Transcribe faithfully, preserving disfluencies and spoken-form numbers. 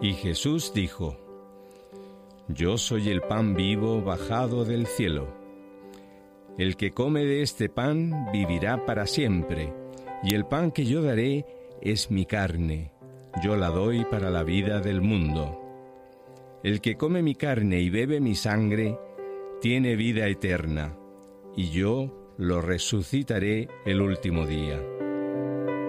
Y Jesús dijo: Yo soy el pan vivo bajado del cielo. El que come de este pan vivirá para siempre, y el pan que yo daré es mi carne, yo la doy para la vida del mundo. El que come mi carne y bebe mi sangre, tiene vida eterna, y yo lo resucitaré el último día.